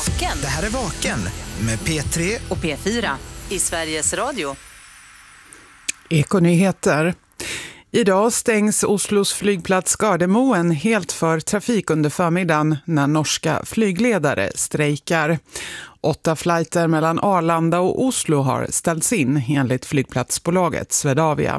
Vaken. Det här är Vaken med P3 och P4 i Sveriges Radio. Ekonyheter. Idag stängs Oslos flygplats Gardermoen helt för trafik under förmiddagen när norska flygledare strejkar. 8 flighter mellan Arlanda och Oslo har ställts in enligt flygplatsbolaget Swedavia.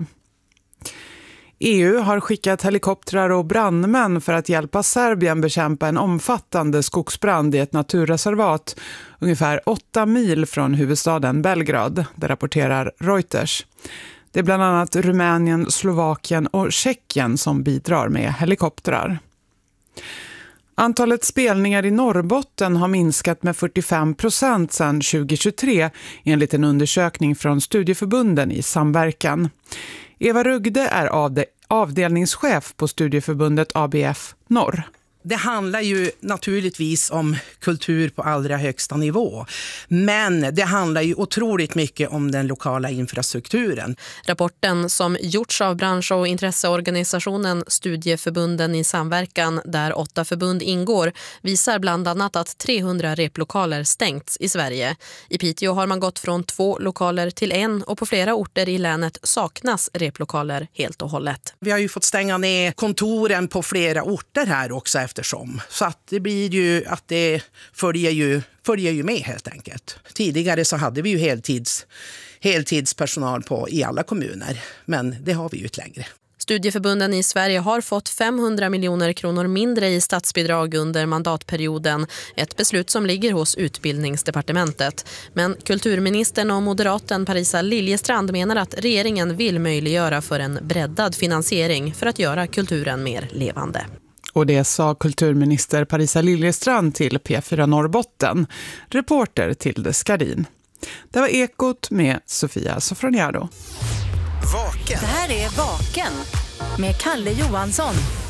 EU har skickat helikoptrar och brandmän för att hjälpa Serbien bekämpa en omfattande skogsbrand i ett naturreservat ungefär 8 mil från huvudstaden Belgrad, det rapporterar Reuters. Det är bland annat Rumänien, Slovakien och Tjeckien som bidrar med helikoptrar. Antalet spelningar i Norrbotten har minskat med 45% sedan 2023 enligt en undersökning från studieförbunden i samverkan. Eva Rugde är avdelningschef på studieförbundet ABF Norr. Det handlar ju naturligtvis om kultur på allra högsta nivå. Men det handlar ju otroligt mycket om den lokala infrastrukturen. Rapporten som gjorts av bransch- och intresseorganisationen Studieförbunden i samverkan, där 8 förbund ingår, visar bland annat att 300 replokaler stängts i Sverige. I Piteå har man gått från 2 lokaler till 1 och på flera orter i länet saknas replokaler helt och hållet. Vi har ju fått stänga ner kontoren på flera orter här också eftersom. Så att det blir ju att det följer ju med helt enkelt. Tidigare så hade vi ju heltidspersonal i alla kommuner, men det har vi ju inte längre. Studieförbunden i Sverige har fått 500 miljoner kronor mindre i statsbidrag under mandatperioden. Ett beslut som ligger hos Utbildningsdepartementet. Men kulturministern och moderaten Parisa Liljestrand menar att regeringen vill möjliggöra för en breddad finansiering för att göra kulturen mer levande. Och det sa kulturminister Parisa Liljestrand till P4 Norrbotten. Reporter Tilde Skardin. Det var Ekot med Sofia Sofroniado. Vaken. Det här är Vaken med Kalle Johansson.